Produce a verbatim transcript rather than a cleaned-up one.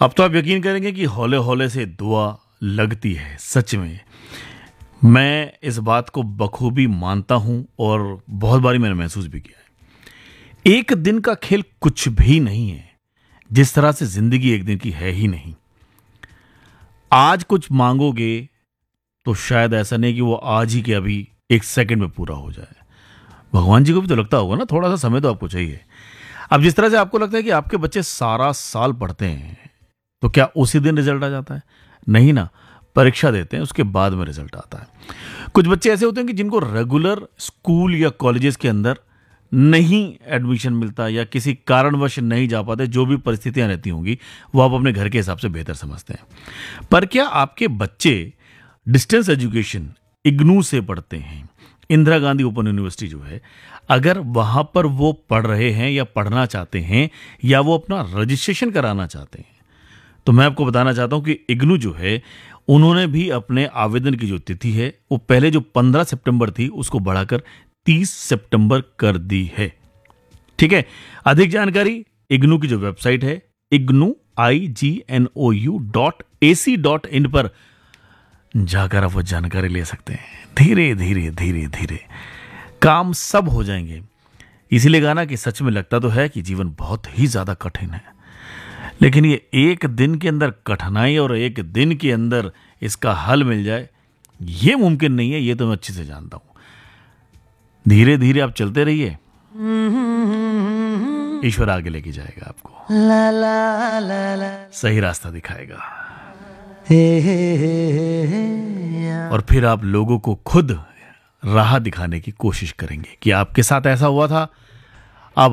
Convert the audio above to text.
अब तो आप यकीन करेंगे कि हौले हौले से दुआ लगती है। सच में मैं इस बात को बखूबी मानता हूं और बहुत बारी मैंने महसूस भी किया है। एक दिन का खेल कुछ भी नहीं है, जिस तरह से जिंदगी एक दिन की है ही नहीं। आज कुछ मांगोगे तो शायद ऐसा नहीं कि वो आज ही के अभी एक सेकंड में पूरा हो जाए। भगवान जी को भी तो लगता होगा ना, थोड़ा सा समय तो आपको चाहिए। अब जिस तरह से आपको लगता है कि आपके बच्चे सारा साल पढ़ते हैं तो क्या उसी दिन रिजल्ट आ जाता है? नहीं ना, परीक्षा देते हैं उसके बाद में रिजल्ट आता है। कुछ बच्चे ऐसे होते हैं कि जिनको रेगुलर स्कूल या कॉलेजेस के अंदर नहीं एडमिशन मिलता या किसी कारणवश नहीं जा पाते। जो भी परिस्थितियां रहती होंगी वो आप अपने घर के हिसाब से बेहतर समझते हैं। पर क्या आपके बच्चे डिस्टेंस एजुकेशन इग्नू से पढ़ते हैं, इंदिरा गांधी ओपन यूनिवर्सिटी जो है, अगर वहां पर वो पढ़ रहे हैं या पढ़ना चाहते हैं या वो अपना रजिस्ट्रेशन कराना चाहते हैं, तो मैं आपको बताना चाहता हूं कि इग्नू जो है उन्होंने भी अपने आवेदन की जो तिथि है वो पहले जो पंद्रह सितंबर थी उसको बढ़ाकर तीस सितंबर कर दी है। ठीक है, अधिक जानकारी इग्नू की जो वेबसाइट है इग्नू आई G N O U dot A C dot in पर जाकर आप वो जानकारी ले सकते हैं। धीरे धीरे धीरे धीरे काम सब हो जाएंगे। इसीलिए गाना कि सच में लगता तो है कि जीवन बहुत ही ज्यादा कठिन है, लेकिन ये एक दिन के अंदर कठिनाई और एक दिन के अंदर इसका हल मिल जाए ये मुमकिन नहीं है। ये तो मैं अच्छे से जानता हूं। धीरे धीरे आप चलते रहिए, ईश्वर आगे लेके जाएगा आपको, ला ला ला ला सही रास्ता दिखाएगा हे हे हे हे और फिर आप लोगों को खुद राह दिखाने की कोशिश करेंगे कि आपके साथ ऐसा हुआ था